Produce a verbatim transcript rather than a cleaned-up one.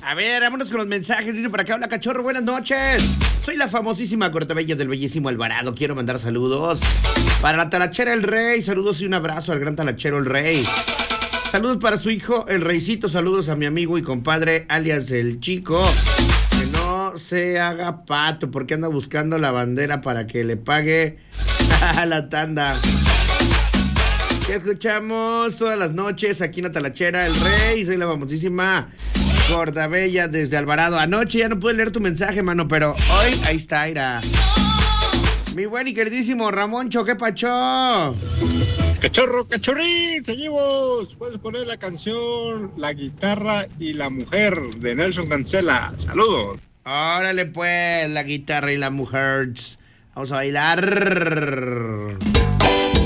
A ver, vámonos con los mensajes. Dice por acá, hola cachorro, buenas noches. Soy la famosísima Cortebella del bellísimo Alvarado. Quiero mandar saludos para la talachera El Rey. Saludos y un abrazo al gran talachero El Rey. Saludos para su hijo El Reycito. Saludos a mi amigo y compadre alias El Chico. Que no se haga pato porque anda buscando la bandera para que le pague a la tanda. Que escuchamos todas las noches aquí en la talachera El Rey. Soy la famosísima Cortebella desde Alvarado. Anoche ya no pude leer tu mensaje, mano, pero hoy ahí está, Ira. Mi buen y queridísimo Ramoncho, ¿qué pacho? Cachorro, cachorrín, seguimos. Puedes poner la canción La Guitarra y la Mujer de Nelson Cancela. Saludos. Órale pues, la guitarra y la mujer. Vamos a bailar.